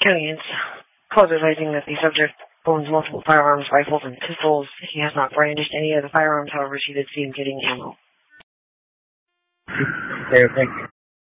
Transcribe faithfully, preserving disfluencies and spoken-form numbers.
County is apologizing that the subject owns multiple firearms, rifles, and pistols. He has not brandished any of the firearms, however, she did see him getting ammo. Okay, thank you.